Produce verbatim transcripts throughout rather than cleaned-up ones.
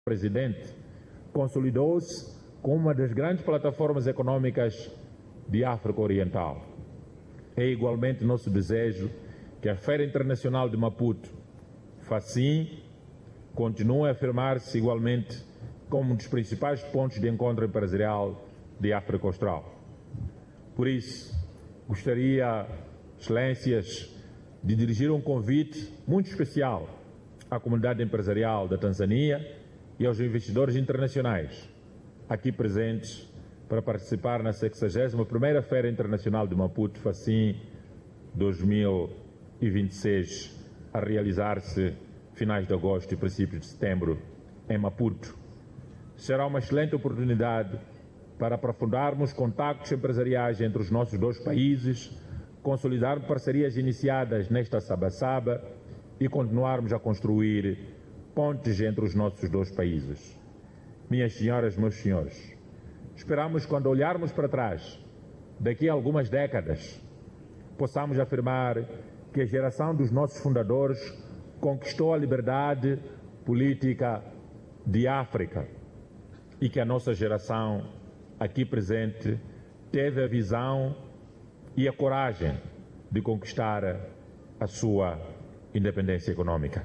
presidente, consolidou-se como uma das grandes plataformas econômicas de África Oriental. É igualmente nosso desejo que a Feira Internacional de Maputo, FACIM, continue a afirmar-se igualmente como um dos principais pontos de encontro empresarial de África Austral. Por isso, gostaria, Excelências, de dirigir um convite muito especial à comunidade empresarial da Tanzânia e aos investidores internacionais aqui presentes para participar na sexagésima primeira Feira Internacional de Maputo, FACIM dois mil e vinte e seis, a realizar-se finais de agosto e princípios de setembro em Maputo. Será uma excelente oportunidade para aprofundarmos contactos empresariais entre os nossos dois países, consolidar parcerias iniciadas nesta Sabasaba e continuarmos a construir pontes entre os nossos dois países. Minhas senhoras, meus senhores, esperamos, quando olharmos para trás, daqui a algumas décadas, possamos afirmar que a geração dos nossos fundadores conquistou a liberdade política de África e que a nossa geração aqui presente teve a visão e a coragem de conquistar a sua independência econômica.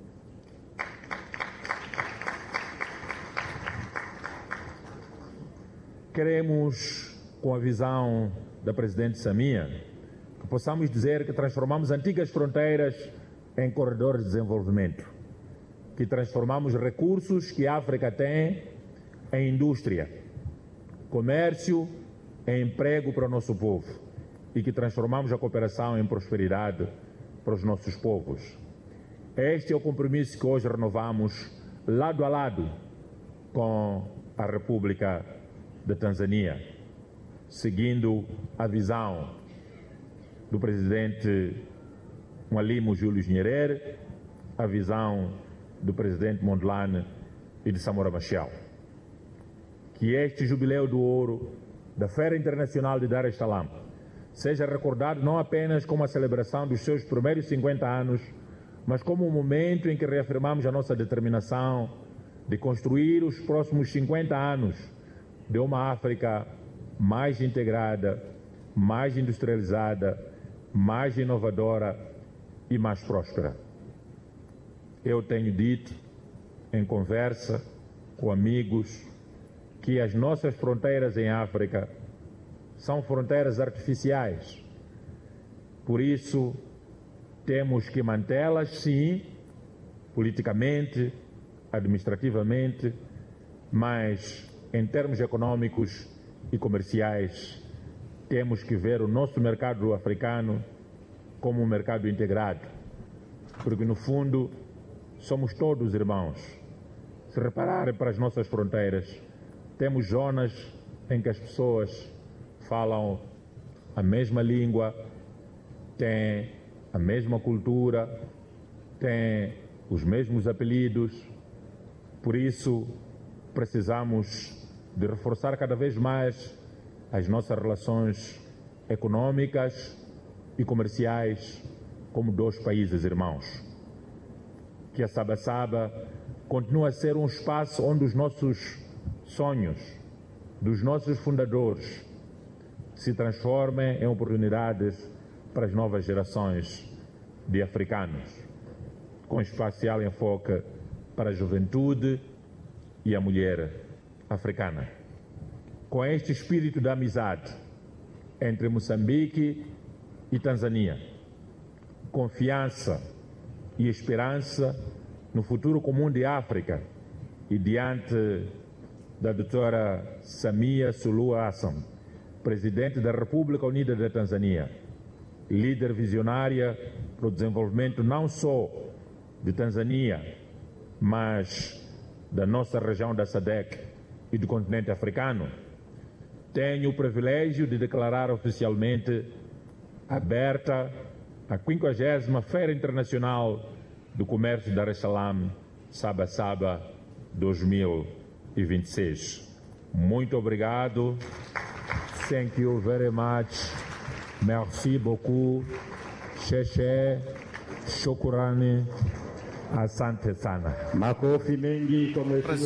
Queremos, com a visão da Presidente Samia, que possamos dizer que transformamos antigas fronteiras em corredores de desenvolvimento, que transformamos recursos que a África tem em indústria, comércio em emprego para o nosso povo e que transformamos a cooperação em prosperidade para os nossos povos. Este é o compromisso que hoje renovamos lado a lado com a República da Tanzânia, seguindo a visão do presidente Mwalimu Julius Nyerere, a visão do presidente Mondlane e de Samora Machel. Que este jubileu do ouro da Feira Internacional de Dar es Salaam seja recordado não apenas como a celebração dos seus primeiros cinquenta anos, mas como um momento em que reafirmamos a nossa determinação de construir os próximos cinquenta anos de uma África mais integrada, mais industrializada, mais inovadora e mais próspera. Eu tenho dito, em conversa com amigos, que as nossas fronteiras em África são fronteiras artificiais. Por isso, temos que mantê-las, sim, politicamente, administrativamente, mas em termos econômicos e comerciais, temos que ver o nosso mercado africano como um mercado integrado, porque no fundo somos todos irmãos. Se repararem para as nossas fronteiras, temos zonas em que as pessoas falam a mesma língua, têm a mesma cultura, têm os mesmos apelidos. Por isso, precisamos de reforçar cada vez mais as nossas relações econômicas e comerciais como dois países irmãos. Que a Sabasaba continue a ser um espaço onde os nossos sonhos dos nossos fundadores se transformem em oportunidades para as novas gerações de africanos, com especial enfoque para a juventude e a mulher africana. Com este espírito de amizade entre Moçambique e Tanzânia, confiança e esperança no futuro comum de África e diante da doutora Samia Suluhu Hassan, Presidente da República Unida da Tanzânia, líder visionária para o desenvolvimento não só de Tanzânia, mas da nossa região da SADC e do continente africano, tenho o privilégio de declarar oficialmente aberta a quinquagésima Feira Internacional do Comércio de Dar es Salaam, Sabasaba dois mil e vinte e seis. Muito obrigado. Thank you very much. Merci beaucoup. Cheche, Shokurani. Asante sana. Makofi mengi kwa mheshimiwa.